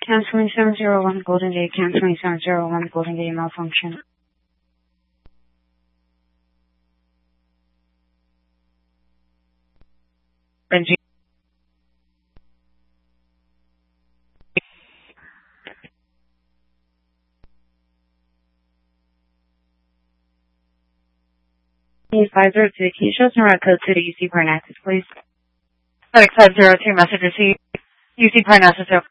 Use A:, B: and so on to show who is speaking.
A: CAN 2701 Golden Gate, CAN 2701 Golden Gate malfunction.
B: Benji.
A: E502, can you show us the route code to the UC Parnassus, please?
B: Clinic 502, message received. UC Parnassus,